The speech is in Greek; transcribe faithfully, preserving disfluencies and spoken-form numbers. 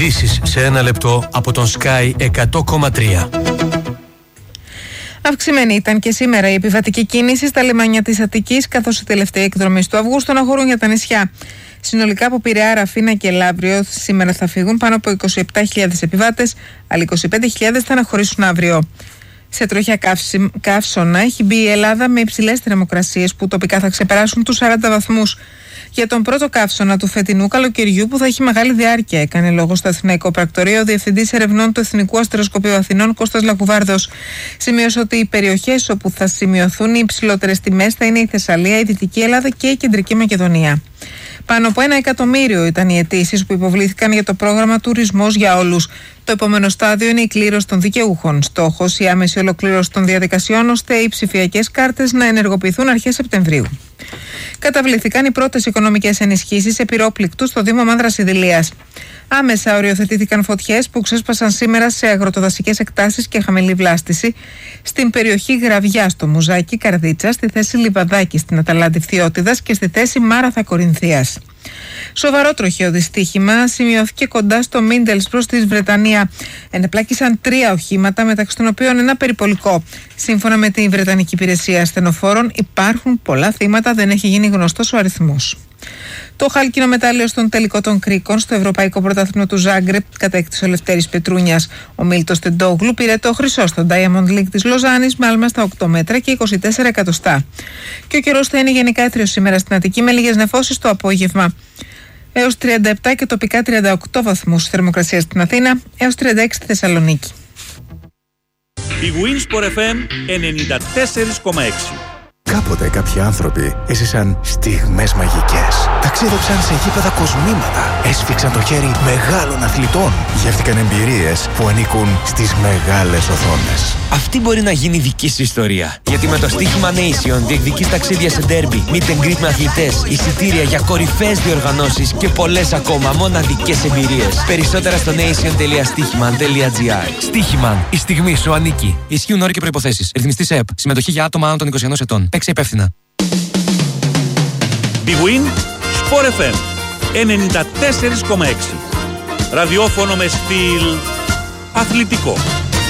Ειδήσεις σε ένα λεπτό από τον Sky εκατό κόμμα τρία. Αυξημένη ήταν και σήμερα η επιβατική κίνηση στα λιμάνια της Αττικής, καθώς οι τελευταίοι εκδρομείς του Αυγούστου αναχωρούν για τα νησιά. Συνολικά από Πειραιά, Ραφίνα και Λαύριο σήμερα θα φύγουν πάνω από είκοσι επτά χιλιάδες επιβάτες, αλλά είκοσι πέντε χιλιάδες θα αναχωρήσουν αύριο. Σε τροχιά καύσωνα έχει μπει η Ελλάδα με υψηλές θερμοκρασίες που τοπικά θα ξεπεράσουν τους σαράντα βαθμούς. Για τον πρώτο καύσωνα του φετινού καλοκαιριού, που θα έχει μεγάλη διάρκεια, έκανε λόγο στο Αθηναϊκό Πρακτορείο ο Διευθυντής Ερευνών του Εθνικού Αστεροσκοπείου Αθηνών, Κώστας Λακουβάρδος. Σημείωσε ότι οι περιοχές όπου θα σημειωθούν οι υψηλότερες τιμές θα είναι η Θεσσαλία, η Δυτική Ελλάδα και η Κεντρική Μακεδονία. Πάνω από ένα εκατομμύριο ήταν οι αιτήσεις που υποβλήθηκαν για το πρόγραμμα Τουρισμός για Όλους. Το επόμενο στάδιο είναι η κλήρωση των δικαιούχων. Στόχος η άμεση ολοκλήρωση των διαδικασιών, ώστε οι ψηφιακές κάρτες να ενεργοποιηθούν αρχές Σεπτεμβρίου. Καταβληθήκαν οι πρώτες οικονομικές ενισχύσεις σε πυρόπληκτους στο Δήμο Μάνδρας Ιδηλίας. Άμεσα οριοθετήθηκαν φωτιές που ξέσπασαν σήμερα σε αγροτοδασικές εκτάσεις και χαμηλή βλάστηση στην περιοχή Γραβιά στο Μουζάκι Καρδίτσα, στη θέση Λιβαδάκη στην Αταλάντη Φθιώτιδας και στη θέση Μάραθα Κορινθίας. Σοβαρό τροχαίο δυστύχημα σημειώθηκε κοντά στο Μίντελσπρο στη Βρετανία. Ενεπλάκησαν τρία οχήματα, μεταξύ των οποίων ένα περιπολικό. Σύμφωνα με την Βρετανική Υπηρεσία Ασθενοφόρων, υπάρχουν πολλά θύματα, δεν έχει γίνει γνωστός ο αριθμός. Το χάλκινο μετάλλιο στον τελικό των κρίκων στο Ευρωπαϊκό Πρωτάθλημα του Ζάγκρεπ κατέκτησε ο Λευτέρης Πετρούνιας. Ο Μίλτος Τεντόγλου πήρε το χρυσό στο Diamond League της Λοζάνης με άλμα στα οκτώ μέτρα και είκοσι τέσσερα εκατοστά. Και ο καιρός θα είναι γενικά έθριος σήμερα στην Αττική με λίγες νεφώσεις το απόγευμα. Έως τριάντα επτά και τοπικά τριάντα οκτώ βαθμούς θερμοκρασία στην Αθήνα, έως τριάντα έξι στη Θεσσαλονίκη. Η Winsport εφ εμ ενενήντα τέσσερα κόμμα έξι. Κάποτε κάποιοι άνθρωποι έζησαν στιγμές μαγικές. Ταξίδεψαν σε γήπεδα κοσμήματα. Έσφιξαν το χέρι μεγάλων αθλητών. Γεύτηκαν εμπειρίες που ανήκουν στις μεγάλες οθόνες. Αυτή μπορεί να γίνει δική σου ιστορία. Γιατί με το στοίχημα Nation διεκδικείς ταξίδια σε ντέρμπι, meet and greet με αθλητές, εισιτήρια για κορυφαίες διοργανώσεις και πολλές ακόμα μοναδικές εμπειρίες. Περισσότερα στο nation τελεία στοίχημαν τελεία τζι άρ. Στοίχημαν. Η στιγμή σου ανήκει. Ισχύουν όροι και προϋποθέσεις. Ρυθμιστής ΕΕΠ. Συμμετοχή για άτομα άνω των είκοσι ενός ετών. Παίξε υπεύθυνα. Big Win Sport εφ εμ ενενήντα τέσσερα κόμμα έξι. Ραδιόφωνο με στυλ αθλητικό.